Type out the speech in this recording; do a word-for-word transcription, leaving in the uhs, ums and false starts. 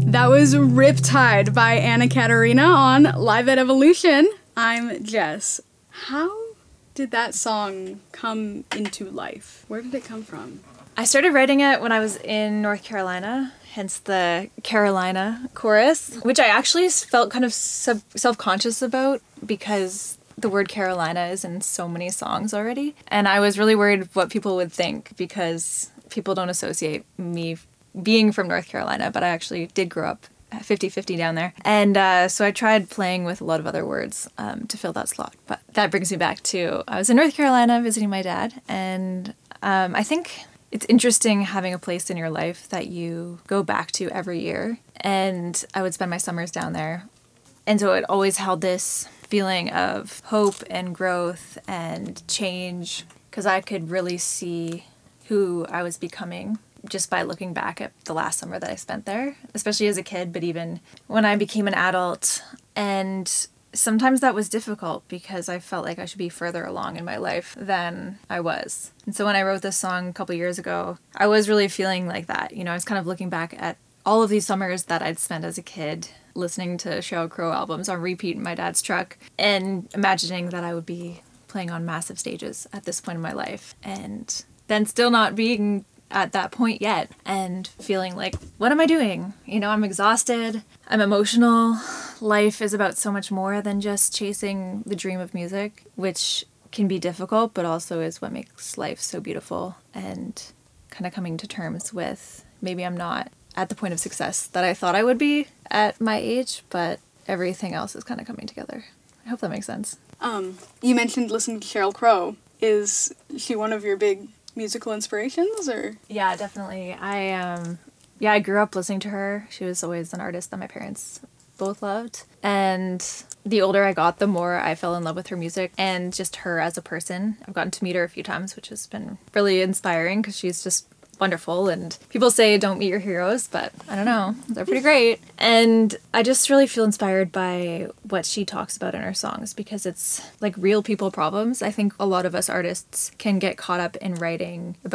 That was Riptide by Anna Katarina on Live at Evolution. I'm Jess. How did that song come into life? Where did it come from? I started writing it when I was in North Carolina, hence the Carolina chorus, which I actually felt kind of sub- self-conscious about because the word Carolina is in so many songs already. And I was really worried what people would think because people don't associate me being from North Carolina, but I actually did grow up fifty-fifty down there. And uh, so I tried playing with a lot of other words um, to fill that slot. But that brings me back to, I was in North Carolina visiting my dad, and um, I think it's interesting having a place in your life that you go back to every year. And I would spend my summers down there. And so it always held this feeling of hope and growth and change because I could really see who I was becoming just by looking back at the last summer that I spent there, especially as a kid, but even when I became an adult. And sometimes that was difficult because I felt like I should be further along in my life than I was. And so when I wrote this song a couple years ago, I was really feeling like that. You know, I was kind of looking back at all of these summers that I'd spent as a kid listening to Sheryl Crow albums on repeat in my dad's truck and imagining that I would be playing on massive stages at this point in my life and then still not being at that point yet and feeling like, what am I doing? You know, I'm exhausted, I'm emotional. Life is about so much more than just chasing the dream of music, which can be difficult, but also is what makes life so beautiful, and kind of coming to terms with maybe I'm not at the point of success that I thought I would be at my age, but everything else is kind of coming together. I hope that makes sense. Um, you mentioned listening to Sheryl Crow. Is she one of your big musical inspirations, or? Yeah, definitely. I um yeah, I grew up listening to her. She was always an artist that my parents both loved. And the older I got, the more I fell in love with her music and just her as a person. I've gotten to meet her a few times, which has been really inspiring because she's just wonderful. And people say don't meet your heroes, but I don't know, they're pretty great. And I just really feel inspired by what she talks about in her songs because it's like real people problems. I think a lot of us artists can get caught up in writing about